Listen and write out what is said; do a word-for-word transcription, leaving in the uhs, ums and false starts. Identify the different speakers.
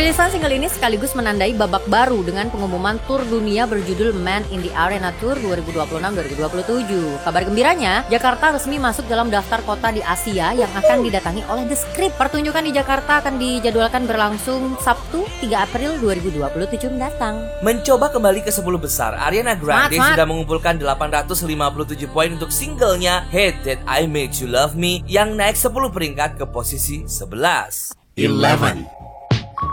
Speaker 1: Rilisan single ini sekaligus menandai babak baru dengan pengumuman tur dunia berjudul Man in the Arena Tour dua ribu dua puluh enam dua ribu dua puluh tujuh. Kabar gembiranya, Jakarta resmi masuk dalam daftar kota di Asia yang akan didatangi oleh The Script. Pertunjukan di Jakarta akan dijadwalkan berlangsung Sabtu tiga April dua ribu dua puluh tujuh mendatang.
Speaker 2: Mencoba kembali ke sepuluh besar, Ariana Grande
Speaker 1: Mat, mat.
Speaker 2: sudah mengumpulkan delapan ratus lima puluh tujuh poin untuk singlenya Hate That I Made You Love Me yang naik sepuluh peringkat ke posisi sebelas.
Speaker 3: eleven